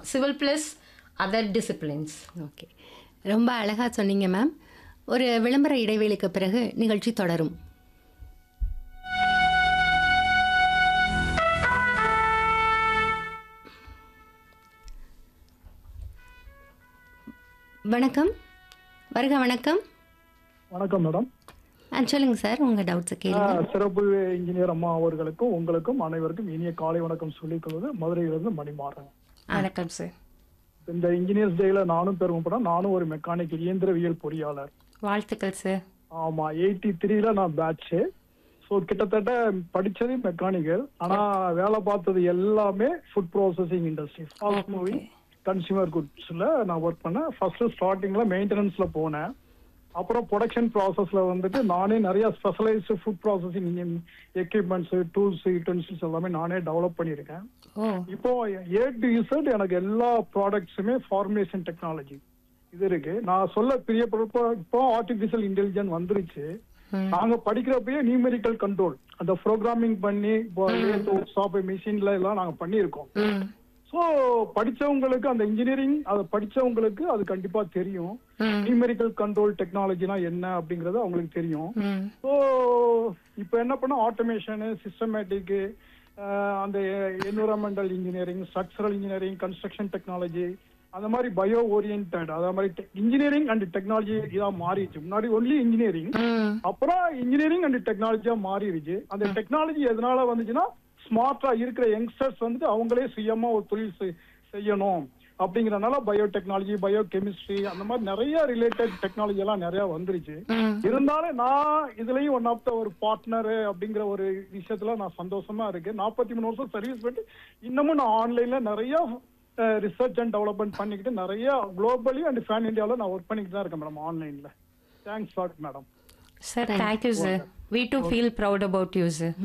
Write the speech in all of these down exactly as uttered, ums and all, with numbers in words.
Civil plus other disciplines. Okay, ரொம்ப அழகாக சொன்னீங்க மேம். ஒரு விளம்பர இடைவேளைக்கு பிறகு நிகழ்ச்சி தொடரும். வணக்கம். வருக. வணக்கம். வணக்கம் மேடம். ஆ சொல்லுங்க சார், உங்க டவுட்ஸ் கேளுங்க. சிறப்பு இன்ஜினியர் அம்மா அவர்களுக்கும் உங்களுக்கும் அனைவருக்கும் இனிய காலை வணக்கம் சொல்லிக் கொள்வது மதுரையிலிருந்து மணிமாறன். வணக்கம் சார். இந்த இன்ஜினியர்ஸ் டேல நானும் பெருமைப்பட நானும் ஒரு மெக்கானிக் இயந்திரவியல் பொறியாளர். வாழ்த்துக்கள் சார். ஆமா, எயிட்டி த்ரீல நான் பேட்ச். ஸோ கிட்டத்தட்ட படிச்சது மெக்கானிக்கல், ஆனா வேலை பார்த்தது எல்லாமே food processing industry, fast moving consumer குட்ஸ்ல நான் ஒர்க் பண்ணேன். ஃபர்ஸ்ட் ஸ்டார்டிங்ல மெயின்டெனன்ஸ்ல போனேன். அப்புறம் ப்ரொடக்ஷன் ப்ராசஸ்ல வந்துட்டு நானே நிறைய specialised food processing equipments, tools, utensils எல்லாமே நானே டெவலப் பண்ணியிருக்கேன். இப்போ ஏ டு இசட் எனக்கு எல்லா ப்ராடக்ட்ஸுமே ஃபார்முலேஷன் டெக்னாலஜி இது இருக்கு. நான் சொல்ல பெரிய இப்போ ஆர்டிபிஷியல் இன்டெலிஜென்ஸ் வந்துருச்சு. நாங்க படிக்கிறப்பயே நியூமெரிக்கல் கண்ட்ரோல் அந்த ப்ரோக்ராமிங் பண்ணி மிஷின்ல எல்லாம் நாங்க பண்ணியிருக்கோம். ஸோ படிச்சவங்களுக்கு அந்த இன்ஜினியரிங் அதை படிச்சவங்களுக்கு அது கண்டிப்பா தெரியும். நியூமெரிக்கல் கண்ட்ரோல் டெக்னாலஜினா என்ன அப்படிங்கறது அவங்களுக்கு தெரியும். ஸோ இப்போ என்ன பண்ண ஆட்டோமேஷனு, சிஸ்டமேட்டிக்கு, அந்த environmental engineering, structural engineering, construction technology, அந்த மாதிரி பயோ ஓரியன்ட் அதே மாதிரி இன்ஜினியரிங் அண்ட் டெக்னாலஜி இதான் மாறிடுச்சு. முன்னாடி ஒன்லி இன்ஜினியரிங், அப்புறம் இன்ஜினியரிங் அண்ட் டெக்னாலஜியா மாறிடுச்சு. அந்த டெக்னாலஜி எதனால வந்துச்சுன்னா ஸ்மார்ட்டா இருக்கிற யங்ஸ்டர்ஸ் வந்துட்டு அவங்களே சுயமா ஒரு தொழில் செய்யணும் அப்படிங்கறதுனால பயோ டெக்னாலஜி, பயோ கெமிஸ்ட்ரி அந்த மாதிரி நிறைய ரிலேட்டட் டெக்னாலஜி எல்லாம் நிறைய வந்துருச்சு. இருந்தாலும் நான் இதுலயும் ஒன் ஆஃப் த ஒரு பார்ட்னர் அப்படிங்கிற ஒரு விஷயத்துல நான் சந்தோஷமா இருக்கேன். நாற்பத்தி மூணு வருஷம் சர்வீஸ் பண்ணி இன்னமும் நான் ஆன்லைன்ல நிறைய ரிசர்ச் அண்ட் டெவலப்மெண்ட் பண்ணிக்கிட்டு நிறைய குளோபலி அண்ட் ஃபேன் இந்தியாவில் நான் ஒர்க் பண்ணிக்கிட்டு தான் இருக்கேன் மேடம் ஆன்லைன்ல. Thanks lot madam. Sir thank you sir. We to feel proud about you sir.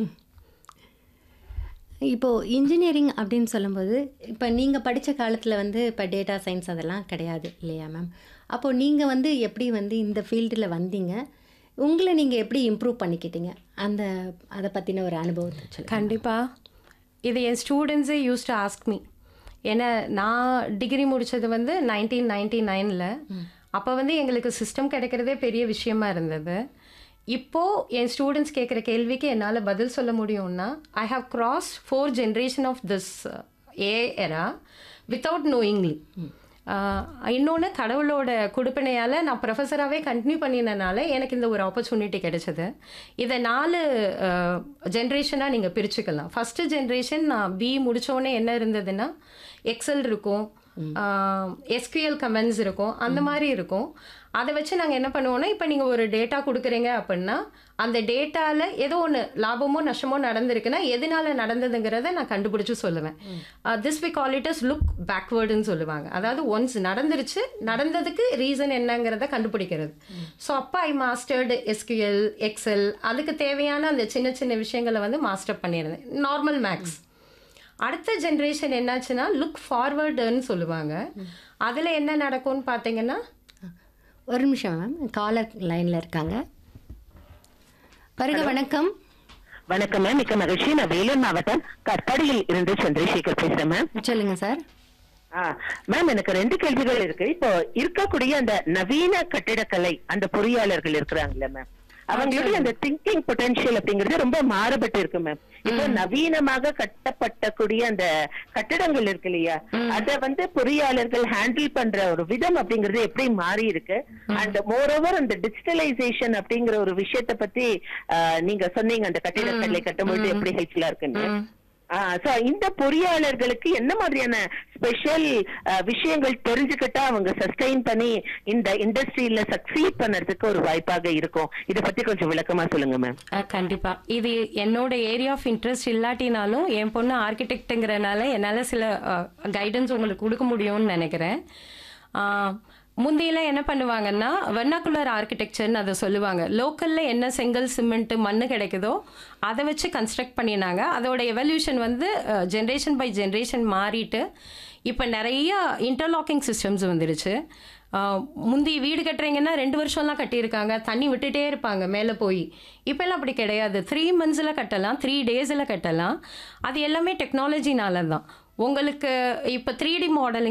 இப்போது இன்ஜினியரிங் அப்படின்னு சொல்லும்போது இப்போ நீங்கள் படித்த காலத்தில் வந்து இப்போ டேட்டா சயின்ஸ் அதெல்லாம் கிடையாது இல்லையா மேம்? அப்போது நீங்கள் வந்து எப்படி வந்து இந்த ஃபீல்டில் வந்தீங்க, உங்களை நீங்கள் எப்படி இம்ப்ரூவ் பண்ணிக்கிட்டீங்க, அந்த அதை பற்றின ஒரு அனுபவத்தை சொல்லுங்கள். கண்டிப்பாக இது என் ஸ்டூடெண்ட்ஸே யூஸ் டு ஆஸ்க் மீ. ஏன்னா நான் டிகிரி முடித்தது வந்து நைன்டீன் நைன்டி நைனில். அப்போ வந்து எங்களுக்கு சிஸ்டம் கிடைக்கிறதே பெரிய விஷயமா இருந்தது. இப்போது என் ஸ்டூடெண்ட்ஸ் கேட்குற கேள்விக்கு என்னால் பதில் சொல்ல முடியும்னா I have cross four generation of this A எரா without knowingly. இன்னொன்று கடவுளோட கொடுப்பினையால் நான் ப்ரொஃபஸராகவே கண்டினியூ பண்ணினனால எனக்கு இந்த ஒரு ஆப்பர்ச்சுனிட்டி கிடைச்சது. இதை நாலு ஜென்ரேஷனாக நீங்கள் பிரிச்சுக்கலாம். ஃபஸ்ட்டு ஜென்ரேஷன் நான் பி முடித்தோடனே என்ன இருந்ததுன்னா எக்ஸல் இருக்கும், எஸ்கியூஎல் கமெண்ட்ஸ் இருக்கும், அந்த மாதிரி இருக்கும். அதை வச்சு நாங்கள் என்ன பண்ணுவோன்னா, இப்போ நீங்கள் ஒரு டேட்டா கொடுக்குறீங்க அப்படின்னா அந்த டேட்டாவில் ஏதோ ஒன்று லாபமோ நஷ்டமோ நடந்திருக்குன்னா எதனால நடந்ததுங்கிறத நான் கண்டுபிடிச்சி சொல்லுவேன். This we call it as look பேக்வேர்டுன்னு சொல்லுவாங்க. அதாவது ஒன்ஸ் நடந்துருச்சு, நடந்ததுக்கு ரீசன் என்னங்கிறத கண்டுபிடிக்கிறது. ஸோ அப்போ ஐ மாஸ்டர்டு எஸ்கியூஎல், எக்ஸல், அதுக்கு தேவையான அந்த சின்ன சின்ன விஷயங்களை வந்து மாஸ்டர் பண்ணியிருந்தேன். Normal maths. அடுத்த ஜென்ரேஷன் என்னாச்சுன்னா லுக் ஃபார்வர்டுன்னு சொல்லுவாங்க. அதில் என்ன நடக்கும்னு பார்த்தீங்கன்னா, ஒரு நிமிஷம் மேம், காலர் லைனில் இருக்காங்க. வருக. வணக்கம். வணக்கம் மேம், மிக்க மகிழ்ச்சி. நான் வேலூர் மாவட்டம் கற்படியில் இருந்து சந்திரசேகர் பேசுறேன் மேம். சொல்லுங்க சார். மேம், எனக்கு ரெண்டு கேள்விகள் இருக்கு. இப்போ இருக்கக்கூடிய அந்த நவீன கட்டிடக்கலை அந்த பொறியாளர்கள் இருக்கிறாங்கல்ல மேம், அவங்களுடைய அந்த திங்கிங் பொட்டன்ஷியல் அப்படிங்கிறது ரொம்ப மாறுபட்டு இருக்கு மேம். இப்போ நவீனமாக கட்டப்பட்டக்கூடிய அந்த கட்டிடங்கள் இருக்கு இல்லையா, அத வந்து பொறியாளர்கள் ஹேண்டில் பண்ற ஒரு விதம் அப்படிங்கிறது எப்படி மாறி இருக்கு. அண்ட் மோரோவர் அந்த டிஜிட்டலைசேஷன் அப்படிங்கிற ஒரு விஷயத்த பத்தி நீங்க சொன்னீங்க, அந்த கட்டிடக்கலை கட்டும்போது எப்படி ஹெல்ப்ஃபுல்லா இருக்குன்னு. இந்த பொறியாளர்களுக்கு என்ன மாதிரியான ஸ்பெஷல் விஷயங்கள் தெரிஞ்சுக்கிட்டா அவங்க சஸ்டெயின் பண்ணி இந்த இண்டஸ்ட்ரியில சக்சீட் பண்ணறதுக்கு ஒரு வாய்ப்பாக இருக்கும்? இத பத்தி கொஞ்சம் விளக்கமா சொல்லுங்க மேம். கண்டிப்பா. இது என்னோட ஏரியா ஆஃப் இன்ட்ரெஸ்ட் இல்லாட்டினாலும் என் பொண்ணு ஆர்கிடெக்ட்ங்கிறனால என்னால சில கைடன்ஸ் உங்களுக்கு கொடுக்க முடியும்னு நினைக்கிறேன். முந்தையெல்லாம் என்ன பண்ணுவாங்கன்னா வெர்னாகுலர் ஆர்கிடெக்சர்னு அதை சொல்லுவாங்க. லோக்கலில் என்ன செங்கல், சிமெண்ட்டு, மண் கிடைக்குதோ அதை வச்சு கன்ஸ்ட்ரக்ட் பண்ணினாங்க. அதோட எவல்யூஷன் வந்து ஜென்ரேஷன் பை ஜென்ரேஷன் மாறிட்டு இப்போ நிறையா இன்டர்லாக்கிங் சிஸ்டம்ஸ் வந்துடுச்சு. முந்தி வீடு கட்டுறீங்கன்னா ரெண்டு வருஷம்லாம் கட்டியிருக்காங்க, தண்ணி விட்டுட்டே இருப்பாங்க மேலே போய். இப்போல்லாம் அப்படி கிடையாது. த்ரீ மந்த்ஸில் கட்டலாம், த்ரீ டேஸில் கட்டலாம். அது எல்லாமே டெக்னாலஜினால தான். உங்களுக்கு இப்போ த்ரீ டி மாடலிங்